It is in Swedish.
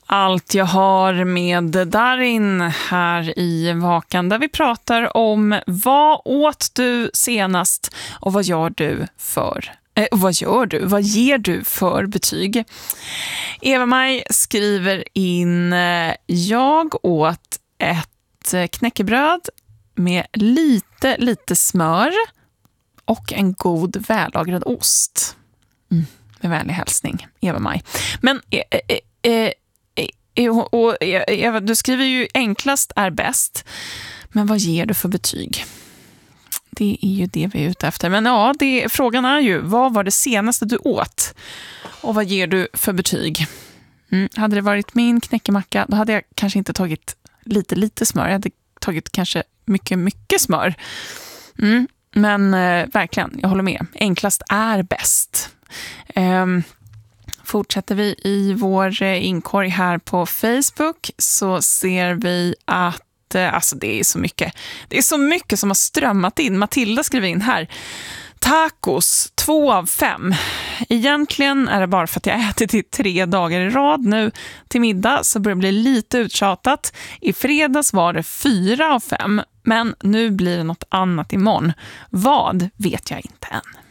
Allt jag har med Darin här i Vakan, där vi pratar om vad åt du senast och vad gör du för vad ger du för betyg? Eva-Maj skriver in: jag åt ett knäckebröd med lite smör och en god vällagrad ost. Med vänlig hälsning, Eva-Maj. Men Eva, du skriver ju enklast är bäst. Men vad ger du för betyg? Det är ju det vi är ute efter. Men ja, frågan är ju, vad var det senaste du åt? Och vad ger du för betyg? Hade det varit min knäckemacka, då hade jag kanske inte tagit lite smör. Jag hade tagit kanske mycket smör. Men verkligen, jag håller med. Enklast är bäst. Fortsätter vi i vår inkorg här på Facebook, så ser vi att alltså det är så mycket som har strömmat in. Matilda skriver in här: tacos 2 av 5. Egentligen är det bara för att jag ätit i 3 dagar i rad nu till middag, så börjar det bli lite uttjatat. I fredags var det 4 av 5, men nu blir det något annat imorgon. Vad vet jag inte än.